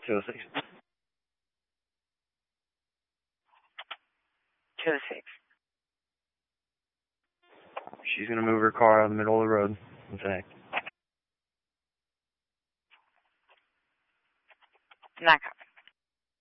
206. 206. She's going to move her car out of the middle of the road. What's that? Not copy.